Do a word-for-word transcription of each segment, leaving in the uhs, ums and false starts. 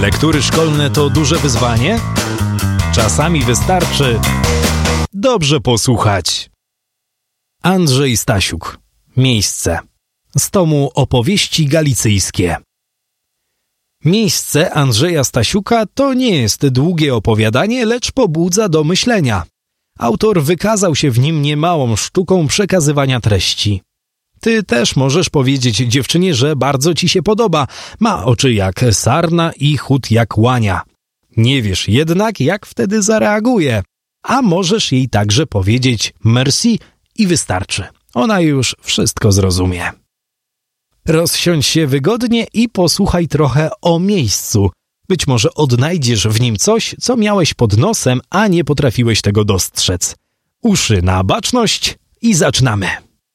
Lektury szkolne to duże wyzwanie? Czasami wystarczy dobrze posłuchać. Andrzej Stasiuk. Miejsce. Z tomu Opowieści galicyjskie. Miejsce Andrzeja Stasiuka to nie jest długie opowiadanie, lecz pobudza do myślenia. Autor wykazał się w nim niemałą sztuką przekazywania treści. Ty też możesz powiedzieć dziewczynie, że bardzo ci się podoba. Ma oczy jak sarna i chód jak łania. Nie wiesz jednak, jak wtedy zareaguje. A możesz jej także powiedzieć merci i wystarczy. Ona już wszystko zrozumie. Rozsiądź się wygodnie i posłuchaj trochę o miejscu. Być może odnajdziesz w nim coś, co miałeś pod nosem, a nie potrafiłeś tego dostrzec. Uszy na baczność i zaczynamy.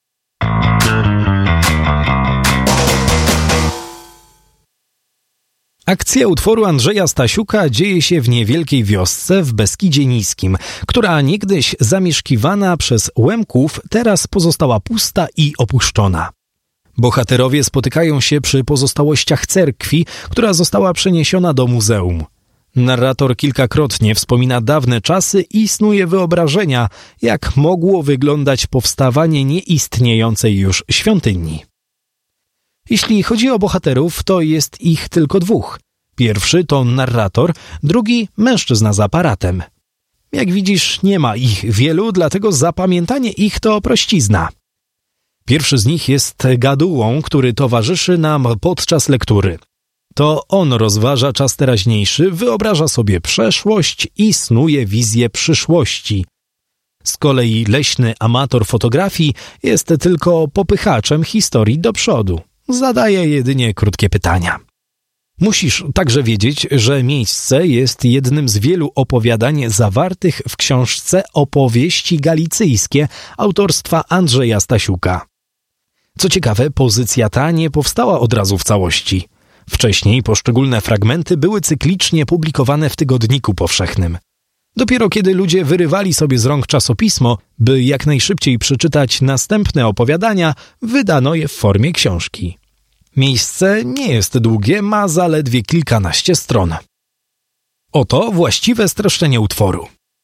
Akcja utworu Andrzeja Stasiuka dzieje się w niewielkiej wiosce w Beskidzie Niskim, która niegdyś zamieszkiwana przez Łemków teraz pozostała pusta i opuszczona. Bohaterowie spotykają się przy pozostałościach cerkwi, która została przeniesiona do muzeum. Narrator kilkakrotnie wspomina dawne czasy i snuje wyobrażenia, jak mogło wyglądać powstawanie nieistniejącej już świątyni. Jeśli chodzi o bohaterów, to jest ich tylko dwóch. Pierwszy to narrator, drugi mężczyzna z aparatem. Jak widzisz, nie ma ich wielu, dlatego zapamiętanie ich to prościzna. Pierwszy z nich jest gadułą, który towarzyszy nam podczas lektury. To on rozważa czas teraźniejszy, wyobraża sobie przeszłość i snuje wizję przyszłości. Z kolei leśny amator fotografii jest tylko popychaczem historii do przodu. Zadaje jedynie krótkie pytania. Musisz także wiedzieć, że miejsce jest jednym z wielu opowiadań zawartych w książce Opowieści galicyjskie autorstwa Andrzeja Stasiuka. Co ciekawe, pozycja ta nie powstała od razu w całości. Wcześniej poszczególne fragmenty były cyklicznie publikowane w Tygodniku Powszechnym. Dopiero kiedy ludzie wyrywali sobie z rąk czasopismo, by jak najszybciej przeczytać następne opowiadania, wydano je w formie książki. Miejsce nie jest długie, ma zaledwie kilkanaście stron. Oto właściwe streszczenie utworu.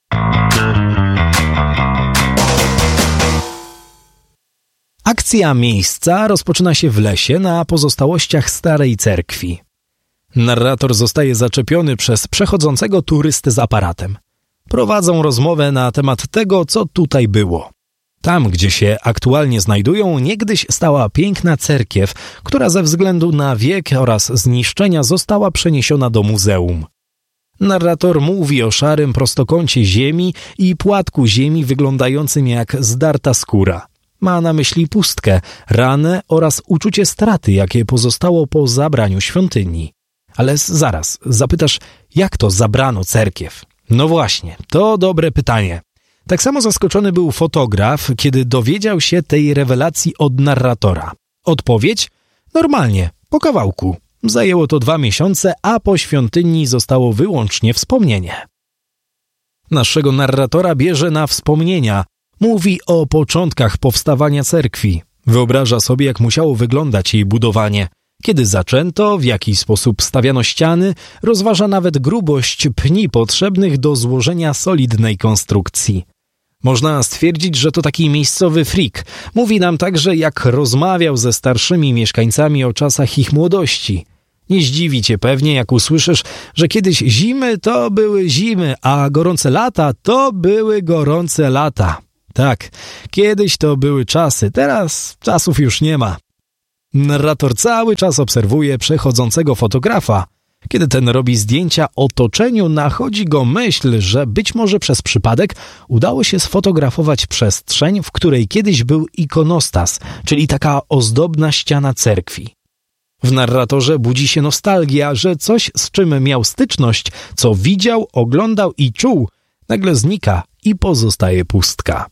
Akcja miejsca rozpoczyna się w lesie na pozostałościach starej cerkwi. Narrator zostaje zaczepiony przez przechodzącego turystę z aparatem. Prowadzą rozmowę na temat tego, co tutaj było. Tam, gdzie się aktualnie znajdują, niegdyś stała piękna cerkiew, która ze względu na wiek oraz zniszczenia została przeniesiona do muzeum. Narrator mówi o szarym prostokącie ziemi i płatku ziemi wyglądającym jak zdarta skóra. Ma na myśli pustkę, ranę oraz uczucie straty, jakie pozostało po zabraniu świątyni. Ale zaraz, zapytasz, jak to zabrano cerkiew? No właśnie, to dobre pytanie. Tak samo zaskoczony był fotograf, kiedy dowiedział się tej rewelacji od narratora. Odpowiedź? Normalnie, po kawałku. Zajęło to dwa miesiące, a po świątyni zostało wyłącznie wspomnienie. Naszego narratora bierze na wspomnienia. Mówi o początkach powstawania cerkwi. Wyobraża sobie, jak musiało wyglądać jej budowanie. Kiedy zaczęto, w jaki sposób stawiano ściany, rozważa nawet grubość pni potrzebnych do złożenia solidnej konstrukcji. Można stwierdzić, że to taki miejscowy freak. Mówi nam także, jak rozmawiał ze starszymi mieszkańcami o czasach ich młodości. Nie zdziwi cię pewnie, jak usłyszysz, że kiedyś zimy to były zimy, a gorące lata to były gorące lata. Tak, kiedyś to były czasy, teraz czasów już nie ma. Narrator cały czas obserwuje przechodzącego fotografa. Kiedy ten robi zdjęcia otoczeniu, nachodzi go myśl, że być może przez przypadek udało się sfotografować przestrzeń, w której kiedyś był ikonostas, czyli taka ozdobna ściana cerkwi. W narratorze budzi się nostalgia, że coś, z czym miał styczność, co widział, oglądał i czuł, nagle znika i pozostaje pustka.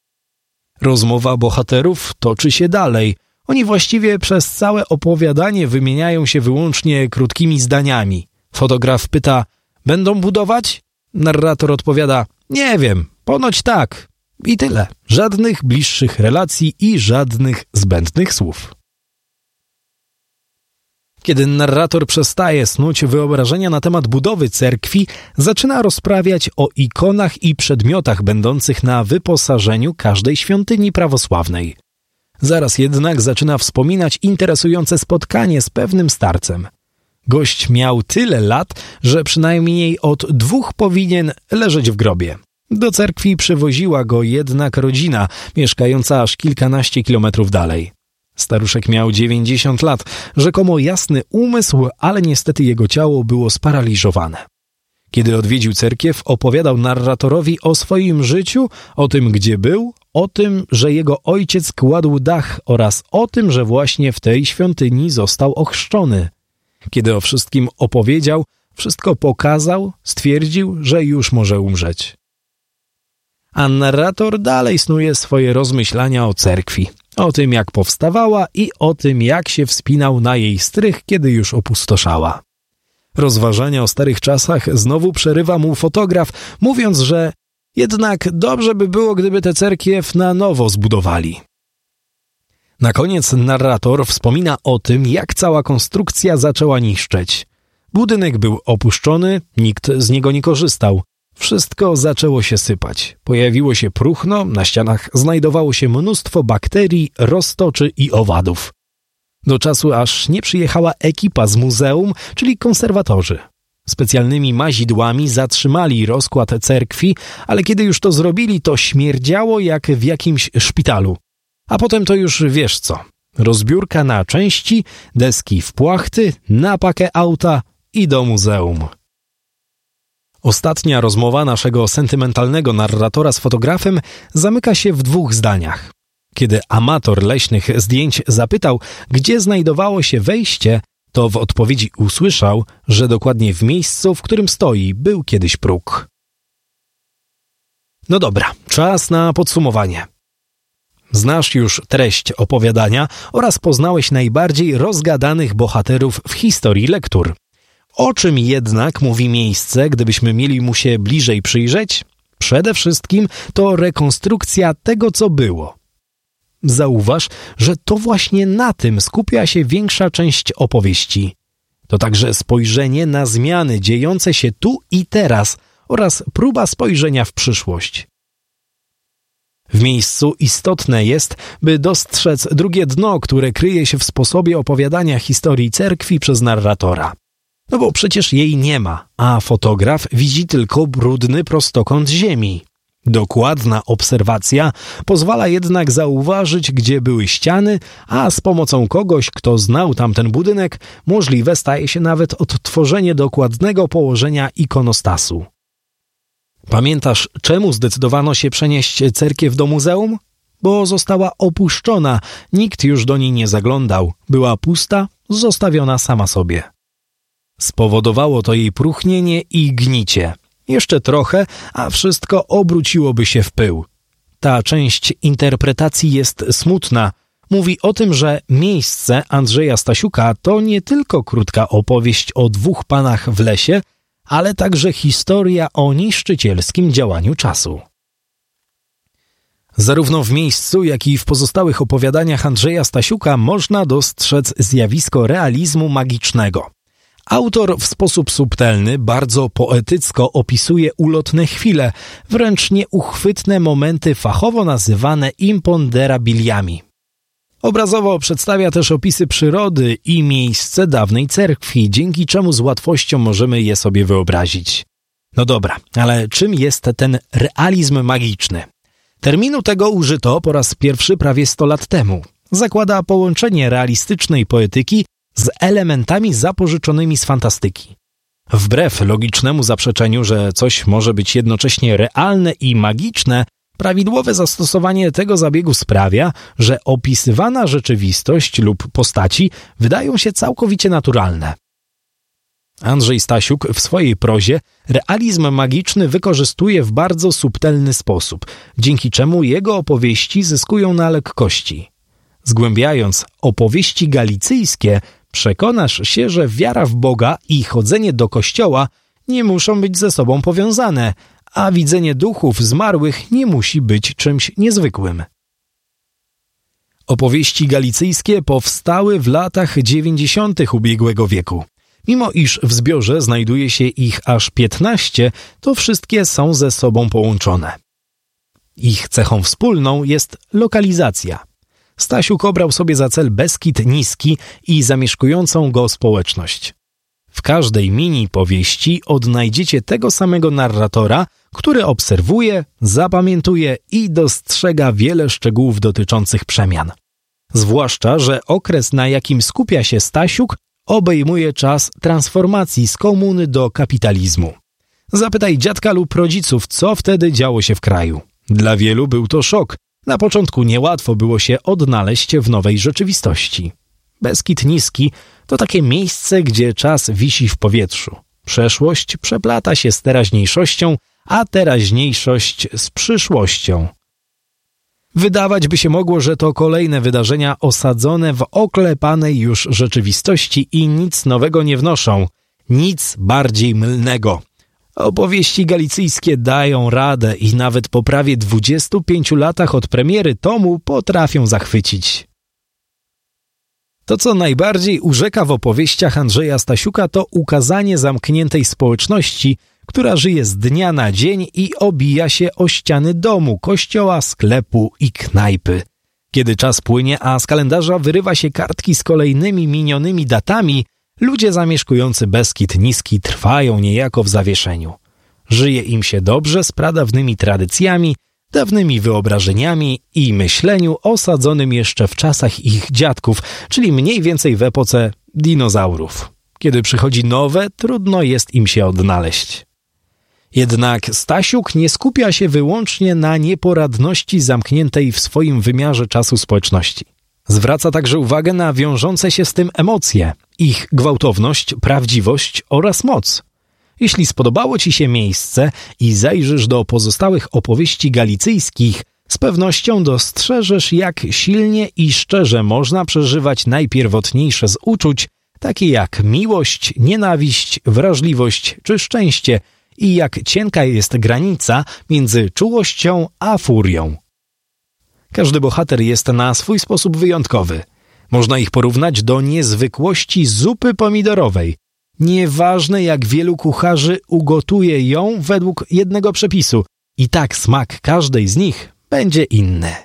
Rozmowa bohaterów toczy się dalej. Oni właściwie przez całe opowiadanie wymieniają się wyłącznie krótkimi zdaniami. Fotograf pyta, będą budować? Narrator odpowiada, nie wiem, ponoć tak. I tyle. Żadnych bliższych relacji i żadnych zbędnych słów. Kiedy narrator przestaje snuć wyobrażenia na temat budowy cerkwi, zaczyna rozprawiać o ikonach i przedmiotach będących na wyposażeniu każdej świątyni prawosławnej. Zaraz jednak zaczyna wspominać interesujące spotkanie z pewnym starcem. Gość miał tyle lat, że przynajmniej od dwóch powinien leżeć w grobie. Do cerkwi przywoziła go jednak rodzina, mieszkająca aż kilkanaście kilometrów dalej. Staruszek miał dziewięćdziesiąt lat, rzekomo jasny umysł, ale niestety jego ciało było sparaliżowane. Kiedy odwiedził cerkiew, opowiadał narratorowi o swoim życiu, o tym, gdzie był, o tym, że jego ojciec kładł dach oraz o tym, że właśnie w tej świątyni został ochrzczony. Kiedy o wszystkim opowiedział, wszystko pokazał, stwierdził, że już może umrzeć. A narrator dalej snuje swoje rozmyślania o cerkwi, o tym, jak powstawała i o tym, jak się wspinał na jej strych, kiedy już opustoszała. Rozważania o starych czasach znowu przerywa mu fotograf, mówiąc, że jednak dobrze by było, gdyby tę cerkiew na nowo zbudowali. Na koniec narrator wspomina o tym, jak cała konstrukcja zaczęła niszczeć. Budynek był opuszczony, nikt z niego nie korzystał. Wszystko zaczęło się sypać. Pojawiło się próchno, na ścianach znajdowało się mnóstwo bakterii, roztoczy i owadów. Do czasu aż nie przyjechała ekipa z muzeum, czyli konserwatorzy. Specjalnymi mazidłami zatrzymali rozkład cerkwi, ale kiedy już to zrobili, to śmierdziało jak w jakimś szpitalu. A potem to już wiesz co. Rozbiórka na części, deski w płachty, na pakę auta i do muzeum. Ostatnia rozmowa naszego sentymentalnego narratora z fotografem zamyka się w dwóch zdaniach. Kiedy amator leśnych zdjęć zapytał, gdzie znajdowało się wejście, to w odpowiedzi usłyszał, że dokładnie w miejscu, w którym stoi, był kiedyś próg. No dobra, czas na podsumowanie. Znasz już treść opowiadania oraz poznałeś najbardziej rozgadanych bohaterów w historii lektur. O czym jednak mówi miejsce, gdybyśmy mieli mu się bliżej przyjrzeć? Przede wszystkim to rekonstrukcja tego, co było. Zauważ, że to właśnie na tym skupia się większa część opowieści. To także spojrzenie na zmiany dziejące się tu i teraz oraz próba spojrzenia w przyszłość. W miejscu istotne jest, by dostrzec drugie dno, które kryje się w sposobie opowiadania historii cerkwi przez narratora. No bo przecież jej nie ma, a fotograf widzi tylko brudny prostokąt ziemi. Dokładna obserwacja pozwala jednak zauważyć, gdzie były ściany, a z pomocą kogoś, kto znał tamten budynek, możliwe staje się nawet odtworzenie dokładnego położenia ikonostasu. Pamiętasz, czemu zdecydowano się przenieść cerkiew do muzeum? Bo została opuszczona, nikt już do niej nie zaglądał, była pusta, zostawiona sama sobie. Spowodowało to jej próchnienie i gnicie. Jeszcze trochę, a wszystko obróciłoby się w pył. Ta część interpretacji jest smutna. Mówi o tym, że miejsce Andrzeja Stasiuka to nie tylko krótka opowieść o dwóch panach w lesie, ale także historia o niszczycielskim działaniu czasu. Zarówno w miejscu, jak i w pozostałych opowiadaniach Andrzeja Stasiuka można dostrzec zjawisko realizmu magicznego. Autor w sposób subtelny, bardzo poetycko opisuje ulotne chwile, wręcz nieuchwytne momenty fachowo nazywane imponderabiliami. Obrazowo przedstawia też opisy przyrody i miejsce dawnej cerkwi, dzięki czemu z łatwością możemy je sobie wyobrazić. No dobra, ale czym jest ten realizm magiczny? Terminu tego użyto po raz pierwszy prawie sto lat temu. Zakłada połączenie realistycznej poetyki z elementami zapożyczonymi z fantastyki. Wbrew logicznemu zaprzeczeniu, że coś może być jednocześnie realne i magiczne, prawidłowe zastosowanie tego zabiegu sprawia, że opisywana rzeczywistość lub postaci wydają się całkowicie naturalne. Andrzej Stasiuk w swojej prozie realizm magiczny wykorzystuje w bardzo subtelny sposób, dzięki czemu jego opowieści zyskują na lekkości. Zgłębiając opowieści galicyjskie, przekonasz się, że wiara w Boga i chodzenie do kościoła nie muszą być ze sobą powiązane, a widzenie duchów zmarłych nie musi być czymś niezwykłym. Opowieści galicyjskie powstały w latach dziewięćdziesiątych ubiegłego wieku. Mimo iż w zbiorze znajduje się ich aż piętnaście, to wszystkie są ze sobą połączone. Ich cechą wspólną jest lokalizacja. Stasiuk obrał sobie za cel Beskid Niski i zamieszkującą go społeczność. W każdej mini powieści odnajdziecie tego samego narratora, który obserwuje, zapamiętuje i dostrzega wiele szczegółów dotyczących przemian. Zwłaszcza, że okres, na jakim skupia się Stasiuk, obejmuje czas transformacji z komuny do kapitalizmu. Zapytaj dziadka lub rodziców, co wtedy działo się w kraju. Dla wielu był to szok. Na początku niełatwo było się odnaleźć w nowej rzeczywistości. Beskid Niski to takie miejsce, gdzie czas wisi w powietrzu. Przeszłość przeplata się z teraźniejszością, a teraźniejszość z przyszłością. Wydawać by się mogło, że to kolejne wydarzenia osadzone w oklepanej już rzeczywistości i nic nowego nie wnoszą. Nic bardziej mylnego. Opowieści galicyjskie dają radę i nawet po prawie dwudziestu pięciu latach od premiery tomu potrafią zachwycić. To, co najbardziej urzeka w opowieściach Andrzeja Stasiuka, to ukazanie zamkniętej społeczności, która żyje z dnia na dzień i obija się o ściany domu, kościoła, sklepu i knajpy. Kiedy czas płynie, a z kalendarza wyrywa się kartki z kolejnymi minionymi datami, ludzie zamieszkujący Beskid Niski trwają niejako w zawieszeniu. Żyje im się dobrze z pradawnymi tradycjami, dawnymi wyobrażeniami i myśleniu osadzonym jeszcze w czasach ich dziadków, czyli mniej więcej w epoce dinozaurów. Kiedy przychodzi nowe, trudno jest im się odnaleźć. Jednak Stasiuk nie skupia się wyłącznie na nieporadności zamkniętej w swoim wymiarze czasu społeczności. Zwraca także uwagę na wiążące się z tym emocje, ich gwałtowność, prawdziwość oraz moc. Jeśli spodobało Ci się miejsce i zajrzysz do pozostałych opowieści galicyjskich, z pewnością dostrzeżesz, jak silnie i szczerze można przeżywać najpierwotniejsze z uczuć, takie jak miłość, nienawiść, wrażliwość czy szczęście i jak cienka jest granica między czułością a furią. Każdy bohater jest na swój sposób wyjątkowy. Można ich porównać do niezwykłości zupy pomidorowej. Nieważne, jak wielu kucharzy ugotuje ją według jednego przepisu, i tak smak każdej z nich będzie inny.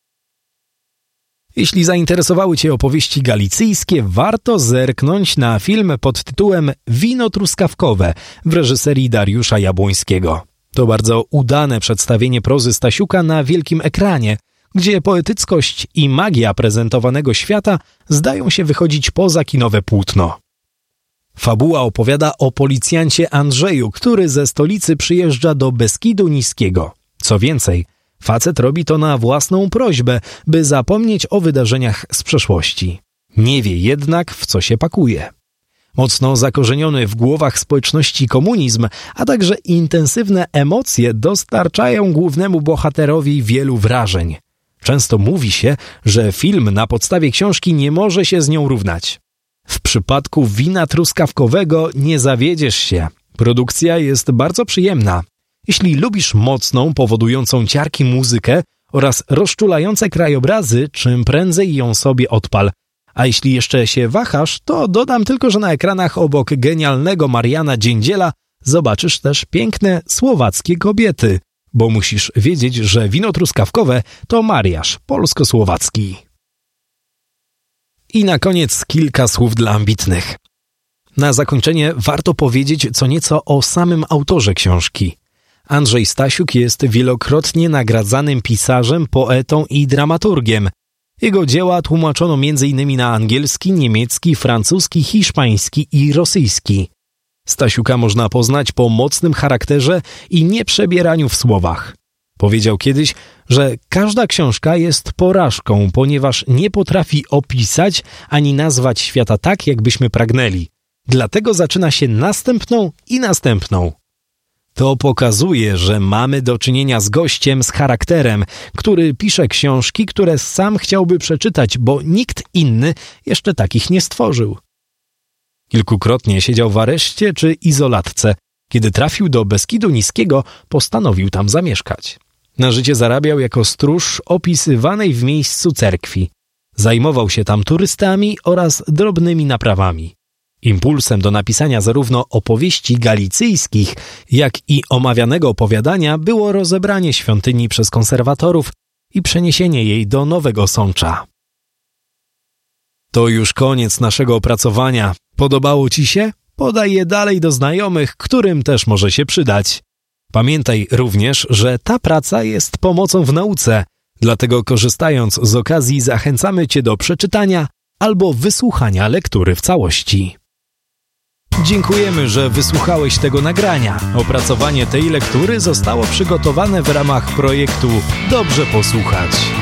Jeśli zainteresowały Cię opowieści galicyjskie, warto zerknąć na film pod tytułem Wino truskawkowe w reżyserii Dariusza Jabłońskiego. To bardzo udane przedstawienie prozy Stasiuka na wielkim ekranie, gdzie poetyckość i magia prezentowanego świata zdają się wychodzić poza kinowe płótno. Fabuła opowiada o policjancie Andrzeju, który ze stolicy przyjeżdża do Beskidu Niskiego. Co więcej, facet robi to na własną prośbę, by zapomnieć o wydarzeniach z przeszłości. Nie wie jednak, w co się pakuje. Mocno zakorzeniony w głowach społeczności komunizm, a także intensywne emocje dostarczają głównemu bohaterowi wielu wrażeń. Często mówi się, że film na podstawie książki nie może się z nią równać. W przypadku wina truskawkowego nie zawiedziesz się. Produkcja jest bardzo przyjemna. Jeśli lubisz mocną, powodującą ciarki muzykę oraz rozczulające krajobrazy, czym prędzej ją sobie odpal. A jeśli jeszcze się wahasz, to dodam tylko, że na ekranach obok genialnego Mariana Dziędziela zobaczysz też piękne słowackie kobiety, bo musisz wiedzieć, że wino truskawkowe to mariaż polsko-słowacki. I na koniec kilka słów dla ambitnych. Na zakończenie warto powiedzieć co nieco o samym autorze książki. Andrzej Stasiuk jest wielokrotnie nagradzanym pisarzem, poetą i dramaturgiem. Jego dzieła tłumaczono między innymi na angielski, niemiecki, francuski, hiszpański i rosyjski. Stasiuka można poznać po mocnym charakterze i nieprzebieraniu w słowach. Powiedział kiedyś, że każda książka jest porażką, ponieważ nie potrafi opisać ani nazwać świata tak, jakbyśmy pragnęli. Dlatego zaczyna się następną i następną. To pokazuje, że mamy do czynienia z gościem z charakterem, który pisze książki, które sam chciałby przeczytać, bo nikt inny jeszcze takich nie stworzył. Kilkukrotnie siedział w areszcie czy izolatce. Kiedy trafił do Beskidu Niskiego, postanowił tam zamieszkać. Na życie zarabiał jako stróż opisywanej w miejscu cerkwi. Zajmował się tam turystami oraz drobnymi naprawami. Impulsem do napisania zarówno opowieści galicyjskich, jak i omawianego opowiadania było rozebranie świątyni przez konserwatorów i przeniesienie jej do Nowego Sącza. To już koniec naszego opracowania. Podobało Ci się? Podaj je dalej do znajomych, którym też może się przydać. Pamiętaj również, że ta praca jest pomocą w nauce, dlatego korzystając z okazji zachęcamy Cię do przeczytania albo wysłuchania lektury w całości. Dziękujemy, że wysłuchałeś tego nagrania. Opracowanie tej lektury zostało przygotowane w ramach projektu Dobrze Posłuchać.